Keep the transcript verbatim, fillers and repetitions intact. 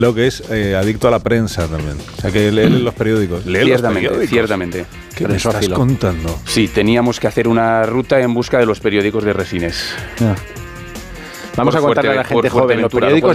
lo que es eh, adicto a la prensa también. O sea, que lee los periódicos. ¿Lee ciertamente, los periódicos? Ciertamente. ¿Qué me estás contando? Sí, teníamos que hacer una ruta en busca de los periódicos de Resines. Yeah. Vamos por a contarle fuerte, a la gente joven, los Fuerteventura, periódicos